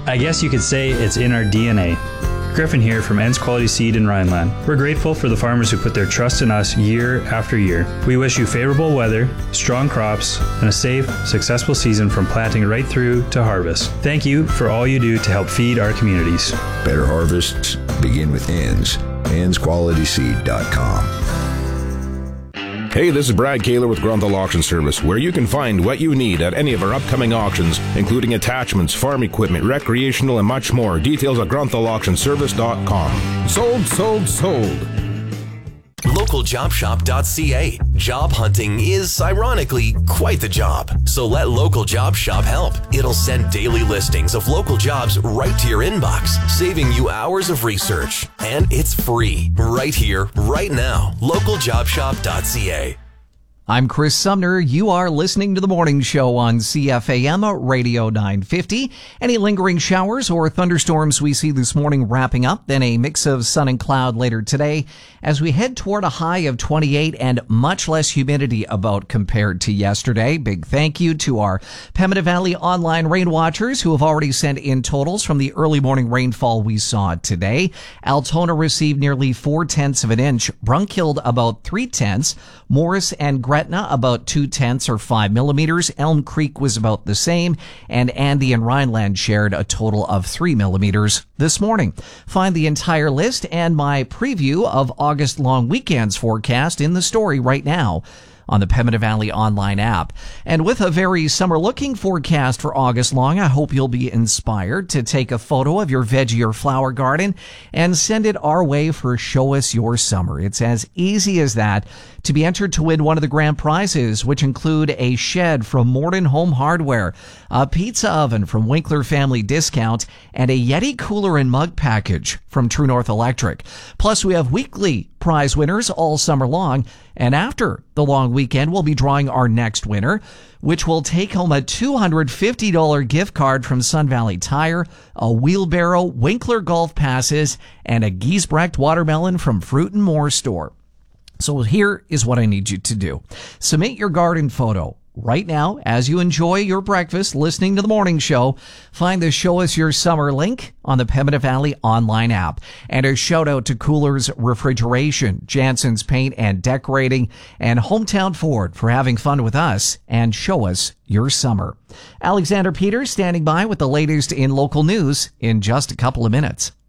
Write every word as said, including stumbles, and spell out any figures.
I guess you could say it's in our D N A. Griffin here from Ends Quality Seed in Rhineland. We're grateful for the farmers who put their trust in us year after year. We wish you favorable weather, strong crops, and a safe, successful season from planting right through to harvest. Thank you for all you do to help feed our communities. Better harvests begin with Ends. ends quality seed dot com. Hey, this is Brad Kaler with Grunthal Auction Service, where you can find what you need at any of our upcoming auctions, including attachments, farm equipment, recreational, and much more. Details at grunthal auction service dot com. Sold, sold, sold. local job shop dot c a. Job hunting is, ironically, quite the job. So let Local Job Shop help. It'll send daily listings of local jobs right to your inbox, saving you hours of research. And it's free, right here, right now. local job shop dot c a. I'm Chris Sumner. You are listening to The Morning Show on C F A M Radio nine fifty. Any lingering showers or thunderstorms we see this morning wrapping up, then a mix of sun and cloud later today as we head toward a high of twenty-eight and much less humidity about compared to yesterday. Big thank you to our Pembina Valley online rain watchers who have already sent in totals from the early morning rainfall we saw today. Altona received nearly four tenths of an inch, Brunkild about three tenths, Morris and Gretna about two tenths or five millimeters. Elm Creek was about the same, and Andy and Rhineland shared a total of three millimeters this morning. Find the entire list and my preview of August long weekend's forecast in the story right now on the Pembina Valley online app. And with a very summer-looking forecast for August long, I hope you'll be inspired to take a photo of your veggie or flower garden and send it our way for Show Us Your Summer. It's as easy as that to be entered to win one of the grand prizes, which include a shed from Morden Home Hardware, a pizza oven from Winkler Family Discount, and a Yeti cooler and mug package from True North Electric. Plus, we have weekly prize winners all summer long, and after the long weekend, we'll be drawing our next winner, which will take home a two hundred fifty dollars gift card from Sun Valley Tire, a wheelbarrow, Winkler Golf Passes, and a Giesbrecht watermelon from Fruit and More store. So here is what I need you to do. Submit your garden photo right now as you enjoy your breakfast listening to the morning show. Find the Show Us Your Summer link on the Pembina Valley online app. And a shout out to Coolers Refrigeration, Jansen's Paint and Decorating, and Hometown Ford for having fun with us and show us your summer. Alexander Peters standing by with the latest in local news in just a couple of minutes.